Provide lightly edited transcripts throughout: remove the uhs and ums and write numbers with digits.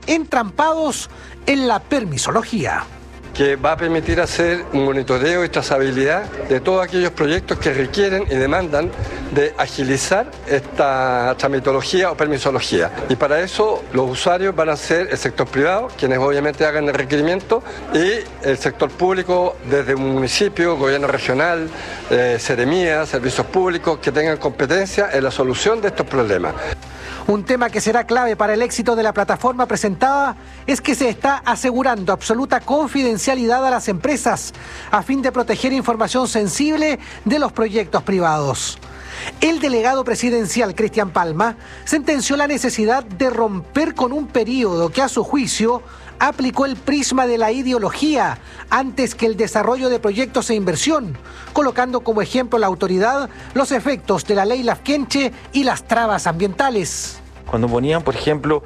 entrampados en la permisología, que va a permitir hacer un monitoreo y trazabilidad de todos aquellos proyectos que requieren y demandan de agilizar esta tramitología o permisología. Y para eso los usuarios van a ser el sector privado, quienes obviamente hagan el requerimiento, y el sector público desde un municipio, gobierno regional, seremía, servicios públicos, que tengan competencia en la solución de estos problemas. Un tema que será clave para el éxito de la plataforma presentada es que se está asegurando absoluta confidencialidad a las empresas a fin de proteger información sensible de los proyectos privados. El delegado presidencial Cristian Palma sentenció la necesidad de romper con un periodo que a su juicio aplicó el prisma de la ideología antes que el desarrollo de proyectos e inversión, colocando como ejemplo la autoridad los efectos de la ley Lafkenche y las trabas ambientales. Cuando ponían, por ejemplo,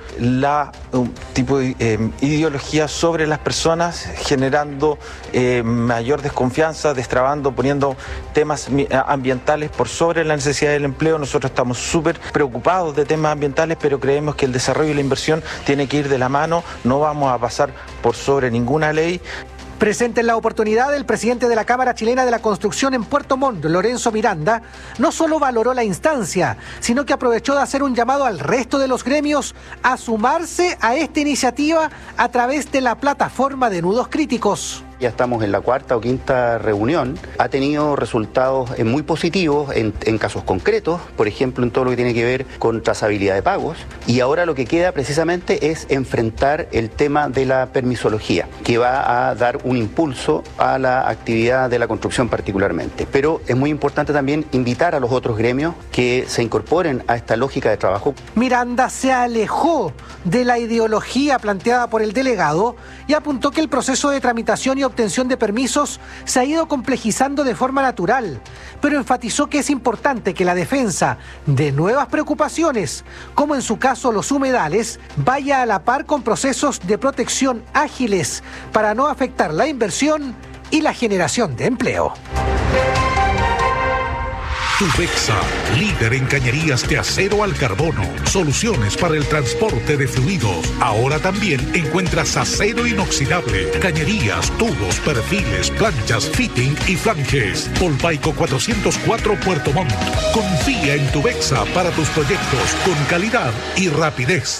un tipo de ideología sobre las personas, generando mayor desconfianza, destrabando, poniendo temas ambientales por sobre la necesidad del empleo. Nosotros estamos súper preocupados de temas ambientales, pero creemos que el desarrollo y la inversión tiene que ir de la mano. No vamos a pasar por sobre ninguna ley. Presente en la oportunidad, el presidente de la Cámara Chilena de la Construcción en Puerto Montt, Lorenzo Miranda, no solo valoró la instancia, sino que aprovechó de hacer un llamado al resto de los gremios a sumarse a esta iniciativa a través de la plataforma de nudos críticos. Ya estamos en la cuarta o quinta reunión. Ha tenido resultados muy positivos en casos concretos, por ejemplo, en todo lo que tiene que ver con trazabilidad de pagos. Y ahora lo que queda precisamente es enfrentar el tema de la permisología, que va a dar un impulso a la actividad de la construcción particularmente. Pero es muy importante también invitar a los otros gremios que se incorporen a esta lógica de trabajo. Miranda se alejó de la ideología planteada por el delegado y apuntó que el proceso de tramitación y obtención de permisos se ha ido complejizando de forma natural, pero enfatizó que es importante que la defensa de nuevas preocupaciones, como en su caso los humedales, vaya a la par con procesos de protección ágiles para no afectar la inversión y la generación de empleo. Tubexa, líder en cañerías de acero al carbono. Soluciones para el transporte de fluidos. Ahora también encuentras acero inoxidable, cañerías, tubos, perfiles, planchas, fitting y flanges. Polpaico 404 Puerto Montt. Confía en Tubexa para tus proyectos con calidad y rapidez.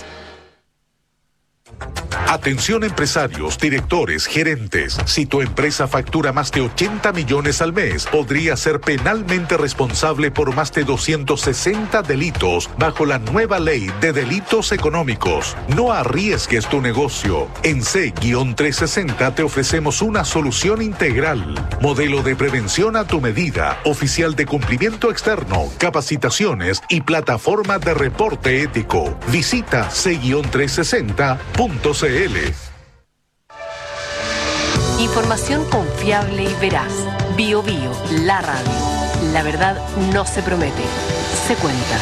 Atención empresarios, directores, gerentes. Si tu empresa factura más de 80 millones al mes, podría ser penalmente responsable por más de 260 delitos bajo la nueva ley de delitos económicos. No arriesgues tu negocio. En C-360 te ofrecemos una solución integral. Modelo de prevención a tu medida, oficial de cumplimiento externo, capacitaciones y plataforma de reporte ético. Visita C-360.cl. Información confiable y veraz. Bio Bio, la radio. La verdad no se promete, se cuenta.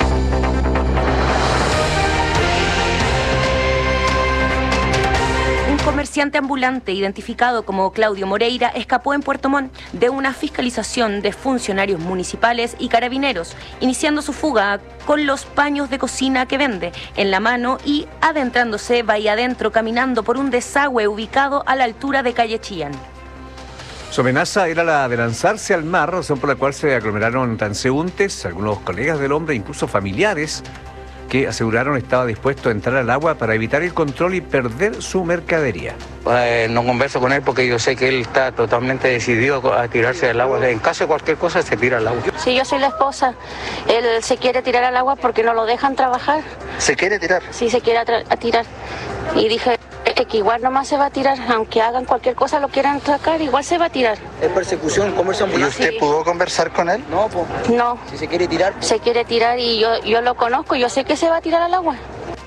Un comerciante ambulante identificado como Claudio Moreira escapó en Puerto Montt de una fiscalización de funcionarios municipales y carabineros, iniciando su fuga con los paños de cocina que vende en la mano y adentrándose bahía adentro caminando por un desagüe ubicado a la altura de calle Chillán. Su amenaza era la de lanzarse al mar, razón por la cual se aglomeraron transeúntes, algunos colegas del hombre, incluso familiares, que aseguraron estaba dispuesto a entrar al agua para evitar el control y perder su mercadería. No converso con él porque yo sé que él está totalmente decidido a tirarse al agua. En caso de cualquier cosa se tira al agua. Sí, yo soy la esposa. Él se quiere tirar al agua porque no lo dejan trabajar. ¿Se quiere tirar? Sí, se quiere tirar. Y dije que igual nomás se va a tirar, aunque hagan cualquier cosa, lo quieran sacar, igual se va a tirar. ¿Es persecución, comercio ambulante? ¿Y usted pudo conversar con él? No, no. Si se quiere tirar. Se quiere tirar y yo lo conozco, yo sé que se va a tirar al agua.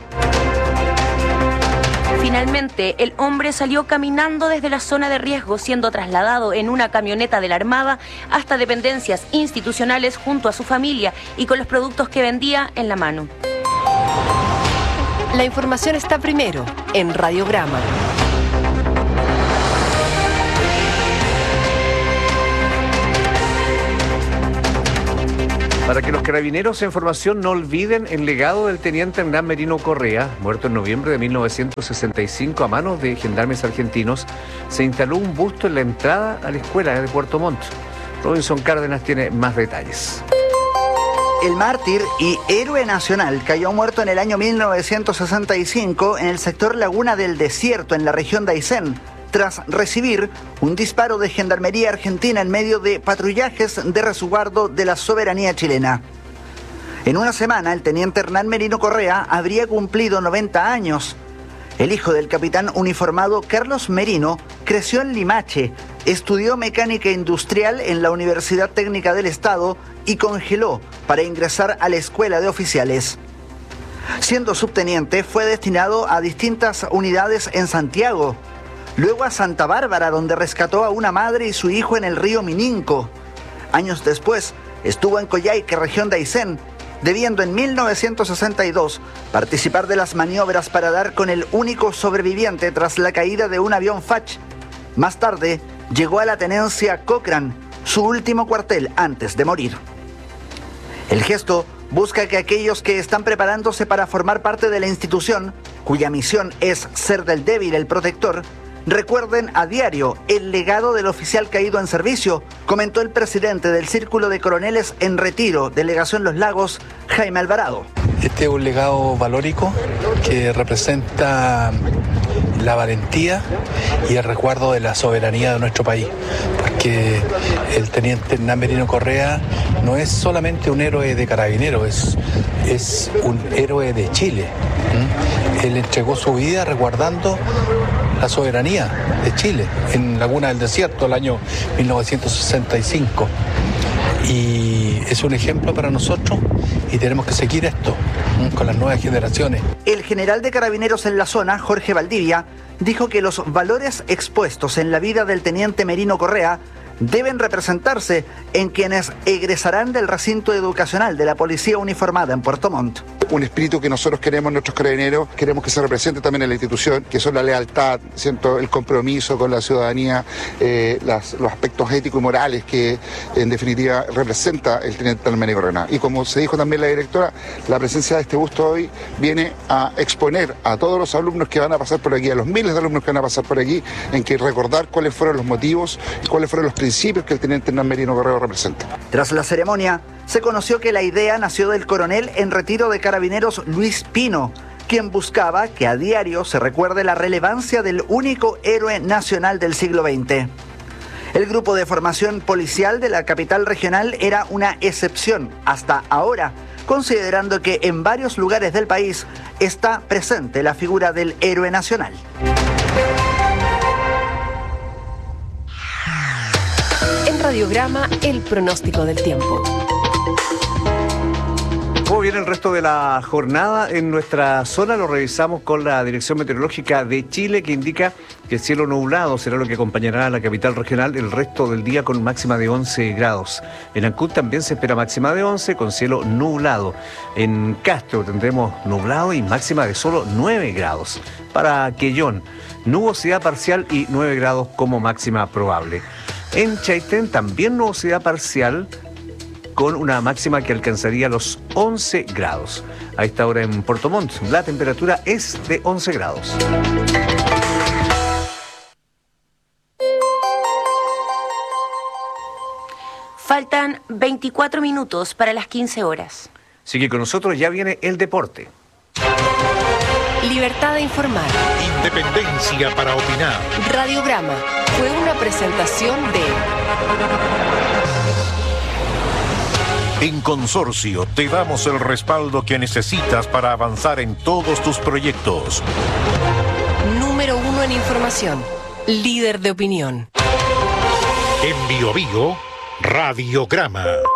Finalmente, el hombre salió caminando desde la zona de riesgo, siendo trasladado en una camioneta de la Armada hasta dependencias institucionales junto a su familia y con los productos que vendía en la mano. La información está primero en Radiograma. Para que los carabineros en formación no olviden el legado del teniente Hernán Merino Correa, muerto en noviembre de 1965 a manos de gendarmes argentinos, se instaló un busto en la entrada a la escuela de Puerto Montt. Robinson Cárdenas tiene más detalles. El mártir y héroe nacional cayó muerto en el año 1965 en el sector Laguna del Desierto, en la región de Aysén, tras recibir un disparo de Gendarmería Argentina en medio de patrullajes de resguardo de la soberanía chilena. En una semana, el teniente Hernán Merino Correa habría cumplido 90 años. El hijo del capitán uniformado Carlos Merino creció en Limache, estudió mecánica industrial en la Universidad Técnica del Estado y congeló para ingresar a la Escuela de Oficiales. Siendo subteniente, fue destinado a distintas unidades en Santiago, luego a Santa Bárbara, donde rescató a una madre y su hijo en el río Mininco. Años después, estuvo en Coyhaique, región de Aysén, debiendo en 1962 participar de las maniobras para dar con el único sobreviviente tras la caída de un avión Fach. Más tarde, llegó a la tenencia Cochrane, su último cuartel antes de morir. El gesto busca que aquellos que están preparándose para formar parte de la institución, cuya misión es ser del débil el protector, recuerden a diario el legado del oficial caído en servicio, comentó el presidente del Círculo de Coroneles en Retiro, Delegación Los Lagos, Jaime Alvarado. Este es un legado valórico que representa la valentía y el resguardo de la soberanía de nuestro país, porque el teniente Hernán Merino Correa no es solamente un héroe de carabineros, es un héroe de Chile. Él entregó su vida resguardando la soberanía de Chile en Laguna del Desierto el año 1965. Y es un ejemplo para nosotros y tenemos que seguir esto con las nuevas generaciones. El general de carabineros en la zona, Jorge Valdivia, dijo que los valores expuestos en la vida del teniente Merino Correa deben representarse en quienes egresarán del recinto educacional de la Policía Uniformada en Puerto Montt. Un espíritu que nosotros queremos en nuestros carabineros, queremos que se represente también en la institución, que son la lealtad, ¿cierto?, el compromiso con la ciudadanía, los aspectos éticos y morales que en definitiva representa el teniente Merino Correa. Y como se dijo también la directora, la presencia de este busto hoy viene a exponer a todos los alumnos que van a pasar por aquí, a los miles de alumnos que van a pasar por aquí, en que recordar cuáles fueron los motivos y cuáles fueron los principios que el teniente Hernán Merino Correa representa. Tras la ceremonia, se conoció que la idea nació del coronel en retiro de carabineros Luis Pino, quien buscaba que a diario se recuerde la relevancia del único héroe nacional del siglo XX. El grupo de formación policial de la capital regional era una excepción hasta ahora, considerando que en varios lugares del país está presente la figura del héroe nacional. En Radiograma, el pronóstico del tiempo. ¿Cómo viene el resto de la jornada en nuestra zona? Lo revisamos con la Dirección Meteorológica de Chile, que indica que el cielo nublado será lo que acompañará a la capital regional el resto del día con máxima de 11 grados. En Ancud también se espera máxima de 11 con cielo nublado. En Castro tendremos nublado y máxima de solo 9 grados. Para Quellón, nubosidad parcial y 9 grados como máxima probable. En Chaitén también nubosidad parcial, con una máxima que alcanzaría los 11 grados. A esta hora en Puerto Montt, la temperatura es de 11 grados. Faltan 24 minutos para las 15 horas. Sigue con nosotros, ya viene el deporte. Libertad de informar. Independencia para opinar. Radiograma fue una presentación de... En Consorcio te damos el respaldo que necesitas para avanzar en todos tus proyectos. Número 1 en información. Líder de opinión. En Bio Bio, Radiograma.